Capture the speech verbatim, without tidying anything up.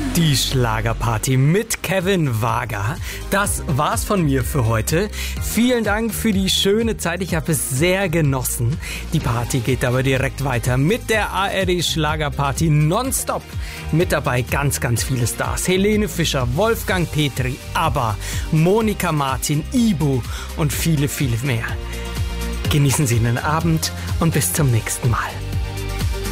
Die Schlagerparty mit Kevin Wager. Das war's von mir für heute. Vielen Dank für die schöne Zeit. Ich habe es sehr genossen. Die Party geht aber direkt weiter mit der A R D Schlagerparty nonstop. Mit dabei ganz, ganz viele Stars. Helene Fischer, Wolfgang Petri, ABBA, Monika Martin, Ibu und viele, viele mehr. Genießen Sie den Abend und bis zum nächsten Mal.